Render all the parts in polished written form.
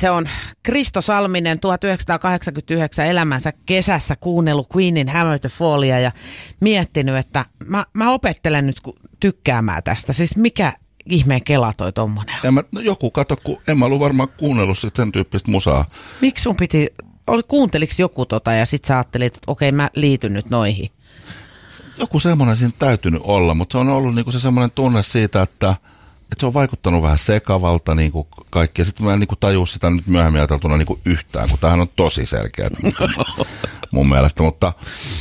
Se on Kristo Salminen 1989 elämänsä kesässä kuunnellut Queenin Hammer the Fallia ja miettinyt, että mä opettelen nyt tykkäämään tästä. Siis mikä ihmeen kela toi tommonen on? Joku kato, kun en mä ollut varmaan kuunnellut sen tyyppistä musaa. Miksi sun piti, kuunteliko joku ja sit sä ajattelit, että okei, mä liityn nyt noihin? Joku semmoinen siinä täytynyt olla, mutta se on ollut niinku se semmoinen tunne siitä, että se on vaikuttanut vähän sekavalta niinku kaikki. Ja sitten mä en niinku tajua sitä nyt myöhemmin ajateltuna niinku yhtään, kun tämähän on tosi selkeä mun mielestä. Mutta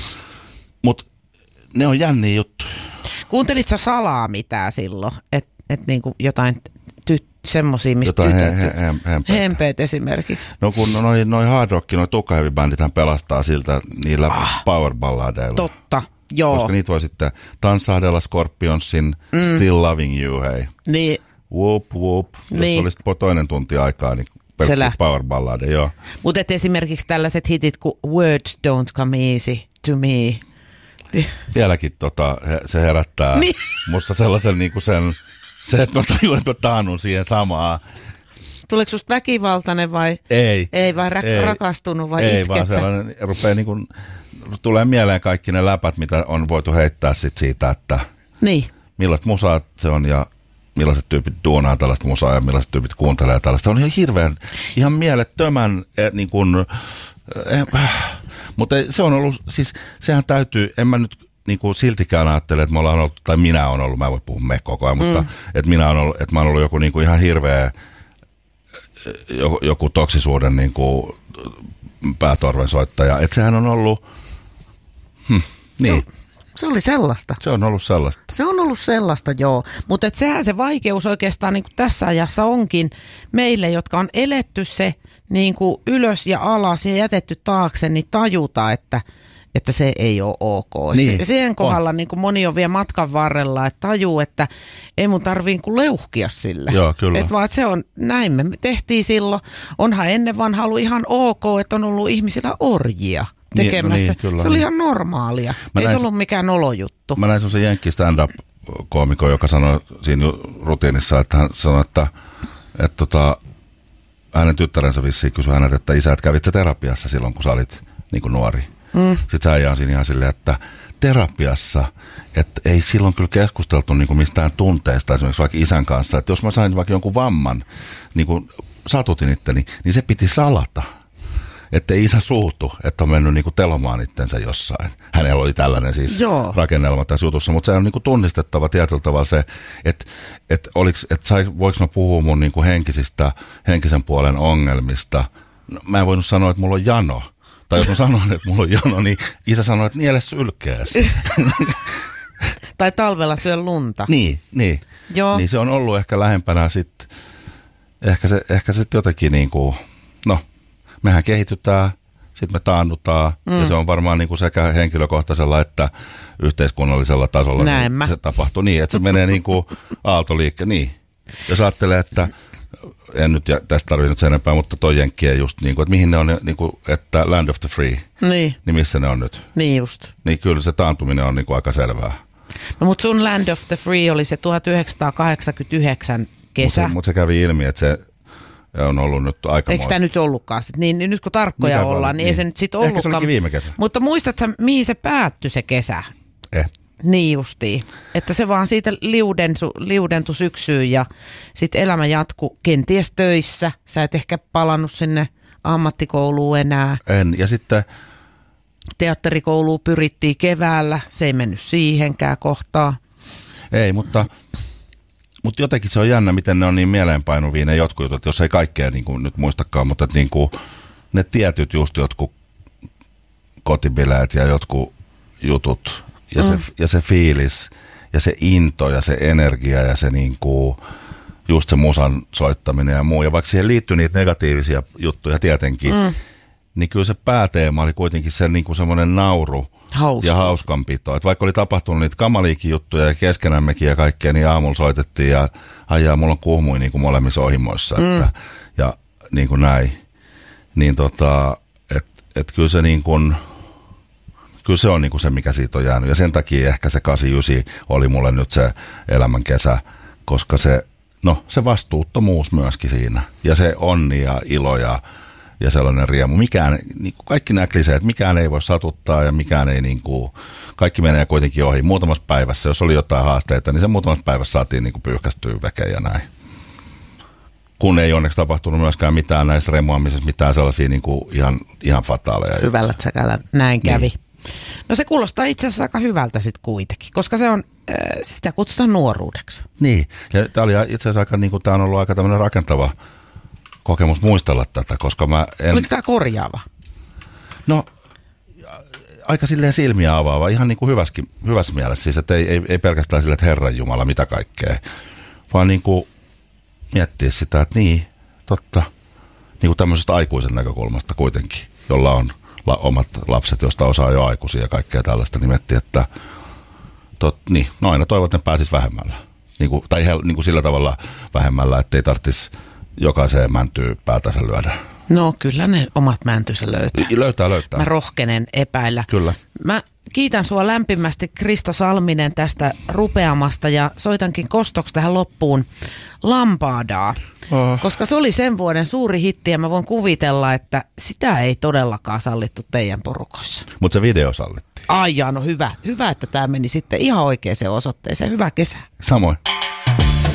ne on jänniä juttuja. Kuuntelit sä salaa mitään silloin? Että niinku jotain semmosia, mistä hempeet esimerkiksi. No kun noi hard rock, noi tukkaheavy-bändithän pelastaa siltä niillä power-balladeilla. Totta, joo. Koska niitä voi sitten tanssahdella Scorpionsin Still Loving You, hei. Niin. Whoop, whoop. Niin. Jos olisi toinen tunti aikaa, niin pelkkä power-ballade, joo. Mutta esimerkiksi tällaiset hitit kuin Words Don't Come Easy to Me. Vieläkin se herättää musta sellaisen niinku sen... Se, että mä tajun, että mä taannun siihen samaan. Tuleeko susta väkivaltainen vai? Ei vai rakastunut vai ei, itket vaan sellainen, rupeaa niin kuin, tulee mieleen kaikki ne läpät, mitä on voitu heittää sit siitä, että millaista musaa se on ja millaiset tyypit duunaa tällaista musaa ja millaiset tyypit kuuntelee tällaista. Se on ihan mielettömän niin kuin, mutta se on ollut, siis sehän täytyy, en mä nyt niin kuin siltikään ajattelen, että me ollaan ollut, tai minä olen ollut, mä en voi puhua me koko ajan, mutta että mä oon ollut joku niin kuin ihan hirveä joku toksisuuden niin kuin päätorven soittaja. Että sehän on ollut, niin. Se oli sellaista. Se on ollut sellaista. Se on ollut sellaista, joo. Mutta sehän se vaikeus oikeastaan niin kuin tässä ajassa onkin meille, jotka on eletty se niin kuin ylös ja alas ja jätetty taakse, niin tajuta, että se ei ole ok. Niin, siihen kohdalla niin kuin moni on vielä matkan varrella, että tajuu, että ei mun tarvii niin kuin leuhkia sille. Joo, kyllä. Että vaan, että se on, näin me tehtiin silloin. Onhan ennen vanha ollut ihan ok, että on ollut ihmisillä orjia tekemässä. Niin, se oli ihan normaalia. Ei se ollut mikään olojuttu. Mä näin semmoisen jenkki stand-up-koomikon, joka sanoi siinä rutiinissa, että hän sanoi, että hänen tyttärensä vissiin kysyi hänet, että isä, että kävit sä terapiassa silloin, kun sä olit niin kuin nuori. Sitten äijä on siinä ihan silleen, että terapiassa, että ei silloin kyllä keskusteltu niin kuin mistään tunteesta esimerkiksi vaikka isän kanssa, että jos mä sain vaikka jonkun vamman, niin kuin satutin itteni, niin se piti salata, että isä suutu, että on mennyt niin kuin telomaan itsensä jossain. Hänellä oli tällainen siis rakennelma tässä jutussa, mutta se on niin kuin tunnistettava tietyllä tavalla se, että voiko mä puhua mun niin kuin henkisen puolen ongelmista. No, mä en voinut sanoa, että mulla on jano. Tai jos mä sanon, että mulla on jono, niin isä sanoi, että niele sylkeäsi. Tai talvella syö lunta. Niin. Joo. Niin se on ollut ehkä lähempänä sitten, ehkä se jotenkin niin kuin, no, mehän kehitytään, sitten me taannutaan, ja se on varmaan niin kuin sekä henkilökohtaisella että yhteiskunnallisella tasolla. Niin se tapahtuu niin, että se menee niin kuin aaltoliikke, niin. Jos ajattelee, että en nyt tästä tarvinnut sen enempää, mutta toi jenkkien just niin kuin, että mihin ne on, niin kuin, että land of the free, niin missä ne on nyt? Niin just. Niin kyllä se taantuminen on niin kuin aika selvää. No mutta sun land of the free oli se 1989 kesä. Mutta se kävi ilmi, että se on ollut nyt aikamoista. Eikö tämä nyt ollutkaan sitten? Niin nyt kun tarkkoja ollaan, niin ei se nyt sitten ollutkaan. Ehkä se olikin viime kesä. Mutta muistatko, mihin se päättyi se kesä? Niin justiin, että se vaan siitä liudentui syksyyn ja sitten elämä jatkuu kenties töissä. Sä et ehkä palannut sinne ammattikouluun enää. En, ja sitten teatterikouluun pyrittiin keväällä, se ei mennyt siihenkään kohtaa. Ei, mutta jotenkin se on jännä, miten ne on niin mieleenpainuvia ne jotkut jutut, jos ei kaikkea niin kuin nyt muistakaan, mutta niin kuin ne tietyt just jotkut kotibileet ja jotkut jutut. Ja se fiilis, ja se into, ja se energia, ja se niinku, just se musan soittaminen ja muu. Ja vaikka siihen liittyy niitä negatiivisia juttuja tietenkin, niin kyllä se pääteema oli kuitenkin se niinku semmoinen nauru ja hauskanpito. Et vaikka oli tapahtunut niitä kamaliikin juttuja ja keskenämmekin ja kaikkea, niin aamulla soitettiin ja hajaa, mulla on kuhmui niinku molemmissa ohimoissa. Ja niin kuin näin. Niin että kyllä se niin kuin... Kyllä se on niinku se, mikä siitä on jäänyt. Ja sen takia ehkä se 89 oli mulle nyt se elämän kesä, koska se no se vastuuttomuus myöskin siinä. Ja se onni ja ilo ja sellainen riemu. Mikään, niin kuin kaikki nämä kliseet, mikään ei voi satuttaa ja mikään ei niin kuin, kaikki menee kuitenkin ohi. Muutamassa päivässä, jos oli jotain haasteita, niin se muutamassa päivässä saatiin niin kuin pyyhkästyä veke ja näin. Kun ei onneksi tapahtunut myöskään mitään näissä remuamisissa, mitään sellaisia niin kuin ihan fataaleja. Hyvällä säkällä näin kävi. Niin. No se kuulostaa itse asiassa aika hyvältä sitten kuitenkin, koska se on, sitä kutsutaan nuoruudeksi. Niin, ja tämä oli itse asiassa aika, niin kuin, tämä on ollut aika tämmöinen rakentava kokemus muistella tätä, koska mä en... Oliko tämä korjaava? No, aika silleen silmiä avaava, ihan niin kuin hyvässä mielessä, siis että ei pelkästään sille, että Herran Jumala, mitä kaikkea, vaan niin kuin miettiä sitä, että niin, totta, niin kuin tämmöisestä aikuisen näkökulmasta kuitenkin, jolla on omat lapset, joista osaa jo aikuisia ja kaikkea tällaista, niin miettiä, että niin, no aina toivot, että ne pääsis vähemmällä. Tai niin kuin sillä tavalla vähemmällä, ettei tarvitsisi jokaiseen mäntyy päätänsä lyödä. No kyllä ne omat mäntynsä löytää. Löytää. Mä rohkenen epäillä. Kyllä. Mä kiitän sua lämpimästi, Kristo Salminen, tästä rupeamasta ja soitankin kostoksi tähän loppuun Lampadaa. Koska se oli sen vuoden suuri hitti ja mä voin kuvitella, että sitä ei todellakaan sallittu teidän porukoissa. Mutta se video sallittiin. Ai no hyvä. Hyvä, että tämä meni sitten ihan oikeaan osoitteeseen. Hyvää kesää. Samoin.